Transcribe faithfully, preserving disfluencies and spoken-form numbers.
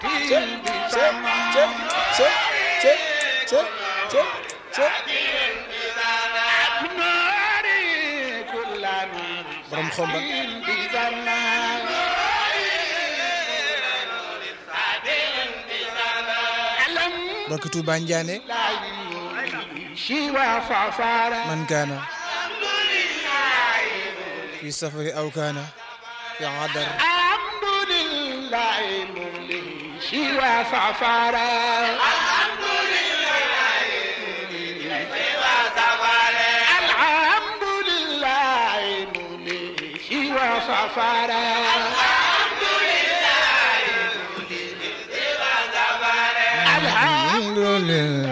borom xomba mbokk Touba Ndiané man kaana fi safari aw kaana fi adar alhamdulillah